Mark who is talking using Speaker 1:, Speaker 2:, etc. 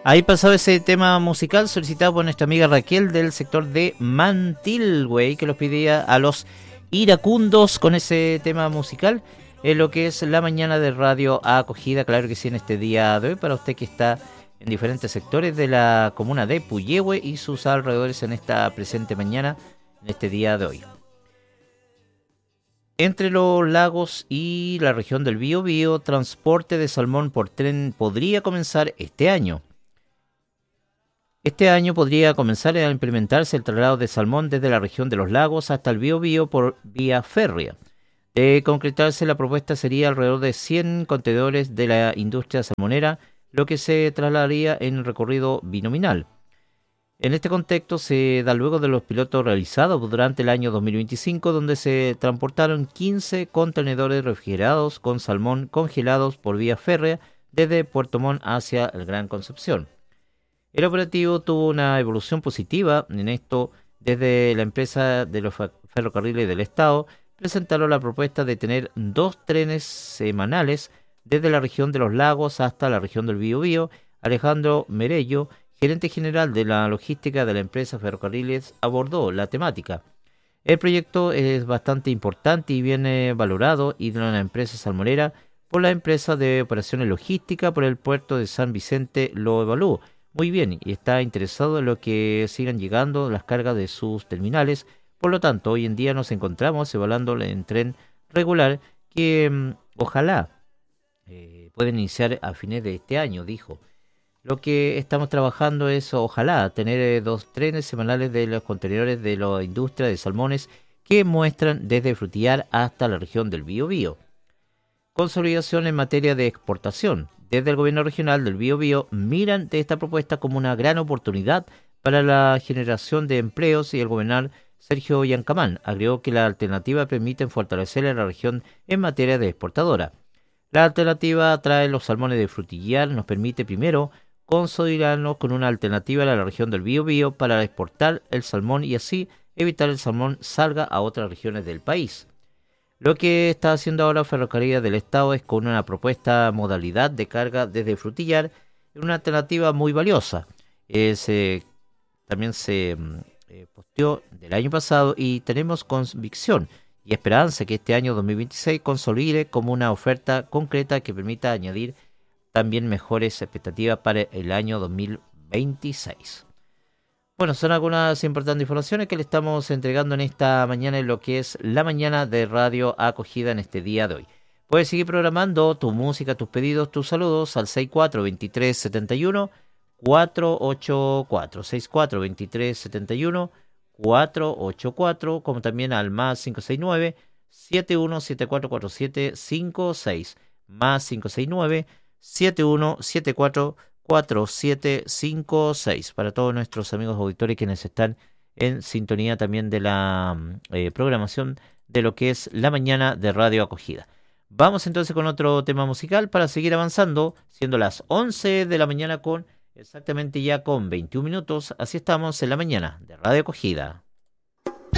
Speaker 1: Ahí pasó ese tema musical solicitado por nuestra amiga Raquel del sector de Mantilway, que los pedía a los iracundos con ese tema musical en lo que es la mañana de radio acogida, claro que sí, en este día de hoy, para usted que está en diferentes sectores de la comuna de Puyehue y sus alrededores en esta presente mañana, en este día de hoy. Entre los lagos y la región del Biobío, transporte de salmón por tren podría comenzar este año. Este año podría comenzar a implementarse el traslado de salmón desde la región de los lagos hasta el Biobío por vía férrea. De concretarse, la propuesta sería alrededor de 100 contenedores de la industria salmonera, lo que se trasladaría en recorrido binominal. En este contexto se da luego de los pilotos realizados durante el año 2025, donde se transportaron 15 contenedores refrigerados con salmón congelados por vía férrea desde Puerto Montt hacia el Gran Concepción. El operativo tuvo una evolución positiva en esto. Desde la empresa de los ferrocarriles del Estado presentaron la propuesta de tener 2 trenes semanales desde la región de los lagos hasta la región del Biobío. Alejandro Merello, gerente general de la logística de la empresa Ferrocarriles, abordó la temática. El proyecto es bastante importante y bien valorado y de una empresa salmonera por la empresa de operaciones logísticas por el puerto de San Vicente lo evaluó muy bien y está interesado en lo que sigan llegando las cargas de sus terminales. Por lo tanto, hoy en día nos encontramos evaluando en tren regular que ojalá pueden iniciar a fines de este año, dijo. Lo que estamos trabajando es, ojalá, tener 2 trenes semanales de los contenedores de la industria de salmones que muestran desde Frutillar hasta la región del Biobío. Consolidación en materia de exportación. Desde el gobierno regional del Biobío miran de esta propuesta como una gran oportunidad para la generación de empleos y el gobernador Sergio Yancamán agregó que la alternativa permite fortalecer a la región en materia de exportadora. La alternativa trae los salmones de Frutillar, nos permite primero consolidarnos con una alternativa a la región del Biobío para exportar el salmón y así evitar el salmón salga a otras regiones del país. Lo que está haciendo ahora Ferrocarriles del Estado es con una propuesta modalidad de carga desde Frutillar, una alternativa muy valiosa. También se posteó del año pasado y tenemos convicción y esperanza que este año 2026 consolide como una oferta concreta que permita añadir también mejores expectativas para el año 2026. Bueno, son algunas importantes informaciones que le estamos entregando en esta mañana en lo que es la mañana de radio acogida en este día de hoy. Puedes seguir programando tu música, tus pedidos, tus saludos al 642371 484 642371 484, como también al más 569 71744756 más 569 71744756 para todos nuestros amigos auditores quienes están en sintonía también de la programación de lo que es la mañana de radio acogida. Vamos entonces con otro tema musical para seguir avanzando, siendo las 11 de la mañana con exactamente ya con 21 minutos. Así estamos en la mañana de radio acogida.